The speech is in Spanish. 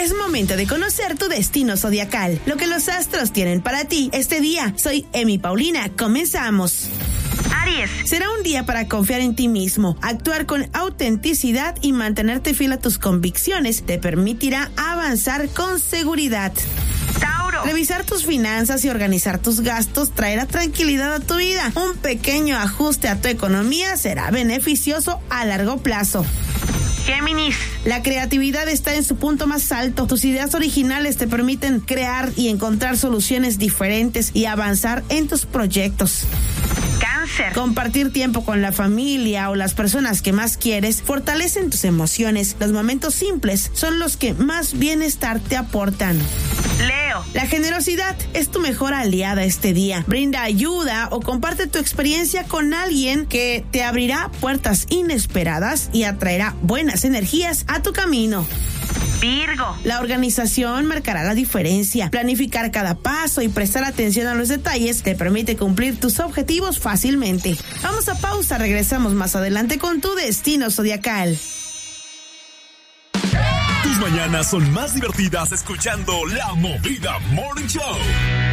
Es momento de conocer tu destino zodiacal, lo que los astros tienen para ti este día. Soy Emi Paulina, comenzamos. Aries, será un día para confiar en ti mismo, actuar con autenticidad y mantenerte fiel a tus convicciones te permitirá avanzar con seguridad. Tauro, revisar tus finanzas y organizar tus gastos traerá tranquilidad a tu vida. Un pequeño ajuste a tu economía será beneficioso a largo plazo. Géminis, la creatividad está en su punto más alto. Tus ideas originales te permiten crear y encontrar soluciones diferentes y avanzar en tus proyectos. Cáncer, compartir tiempo con la familia o las personas que más quieres fortalecen tus emociones. Los momentos simples son los que más bienestar te aportan. Leo, la generosidad es tu mejor aliada este día. Brinda ayuda o comparte tu experiencia con alguien que te abrirá puertas inesperadas y atraerá buenas energías a tu camino. Virgo, la organización marcará la diferencia. Planificar cada paso y prestar atención a los detalles te permite cumplir tus objetivos fácilmente. Vamos a pausa, regresamos más adelante con tu destino zodiacal. Tus mañanas son más divertidas escuchando La Movida Morning Show.